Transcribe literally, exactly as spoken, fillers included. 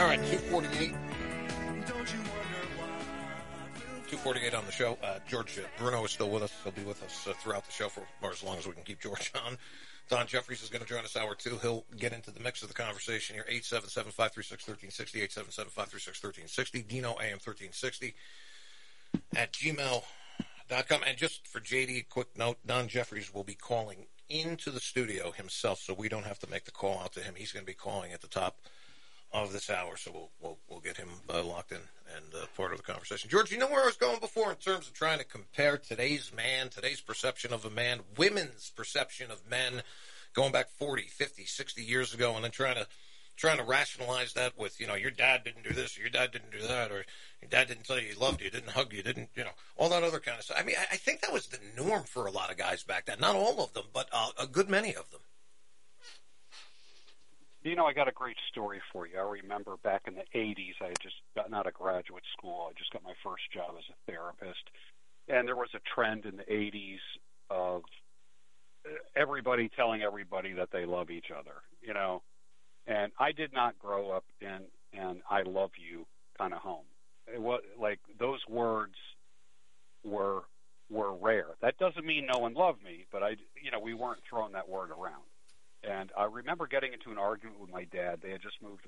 right, two forty-eight. two forty-eight on the show. Uh, George Bruno is still with us. He'll be with us uh, throughout the show for or as long as we can keep George on. Don Jeffries is going to join us hour two. He'll get into the mix of the conversation here. eight seven seven, five three six, one three six zero, eight seven seven, five three six, one three six zero, Dino A M thirteen sixty at gmail dot com. And just for J D, quick note, Don Jeffries will be calling into the studio himself, so we don't have to make the call out to him. He's going to be calling at the top of this hour, so we'll we'll, we'll get him uh, locked in and uh, part of the conversation. George, you know where I was going before in terms of trying to compare today's man, today's perception of a man, women's perception of men going back forty, fifty, sixty years ago, and then trying to trying to rationalize that with, you know, your dad didn't do this, or your dad didn't do that, or your dad didn't tell you he loved you, didn't hug you, didn't, you know, all that other kind of stuff. I mean, I, I think that was the norm for a lot of guys back then. Not all of them, but uh, a good many of them. You know, I got a great story for you. I remember back in the eighties, I had just gotten out of graduate school. I just got my first job as a therapist. And there was a trend in the eighties of everybody telling everybody that they love each other, you know. And I did not grow up in an I love you kind of home. It was like those words were were rare. That doesn't mean no one loved me, but I, you know, we weren't throwing that word around. And I remember getting into an argument with my dad. They had just moved to